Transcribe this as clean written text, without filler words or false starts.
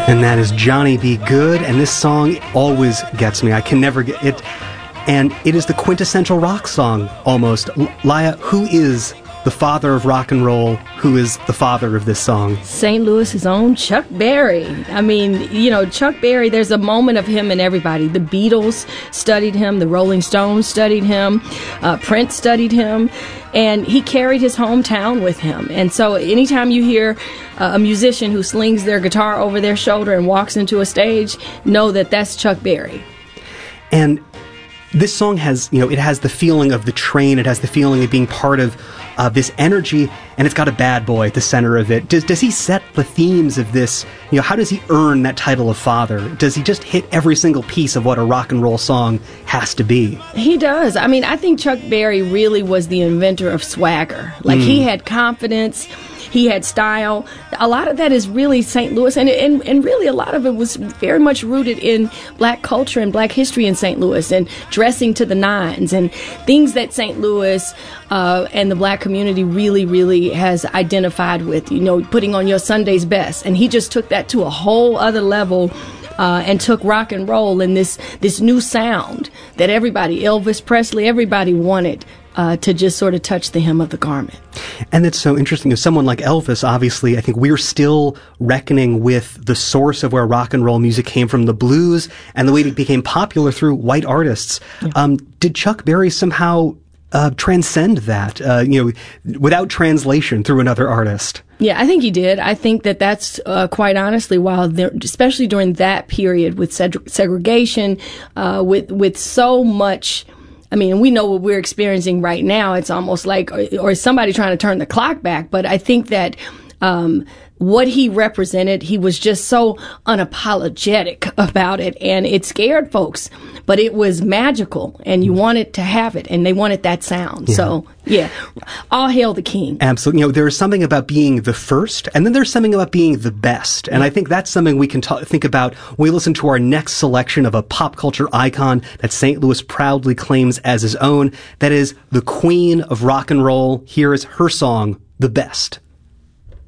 And that is Johnny B. Goode, and this song always gets me. I can never get it. And it is the quintessential rock song, almost. Laya, who is the father of rock and roll? Who is the father of this song? St. Louis's own Chuck Berry. I mean, Chuck Berry, there's a moment of him in everybody. The Beatles studied him. The Rolling Stones studied him. Prince studied him. And he carried his hometown with him. And so anytime you hear a musician who slings their guitar over their shoulder and walks into a stage, know that that's Chuck Berry. And this song has, it has the feeling of the train. It has the feeling of being part of this energy, and it's got a bad boy at the center of it. Does he set the themes of this? How does he earn that title of father? Does he just hit every single piece of what a rock and roll song has to be? He does. I mean, I think Chuck Berry really was the inventor of swagger. Like, he had confidence. He had style. A lot of that is really St. Louis, and really a lot of it was very much rooted in black culture and black history in St. Louis, and dressing to the nines, and things that St. Louis and the black community really, really has identified with, putting on your Sunday's best. And he just took that to a whole other level and took rock and roll and this new sound that everybody, Elvis Presley, everybody wanted to just sort of touch the hem of the garment. And it's so interesting. As someone like Elvis, obviously, I think we're still reckoning with the source of where rock and roll music came from, the blues, and the way it became popular through white artists. Yeah. Did Chuck Berry somehow transcend that, without translation through another artist? Yeah, I think he did. I think that's quite honestly, especially during that period with segregation, with so much. I mean, we know what we're experiencing right now. It's almost like, or somebody trying to turn the clock back. But I think that what he represented, he was just so unapologetic about it, and it scared folks. But it was magical, and you wanted to have it, and they wanted that sound. Yeah. So, yeah, all hail the king. Absolutely. There's something about being the first, and then there's something about being the best. And I think that's something we can think about when we listen to our next selection of a pop culture icon that St. Louis proudly claims as his own. That is the queen of rock and roll. Here is her song, The Best.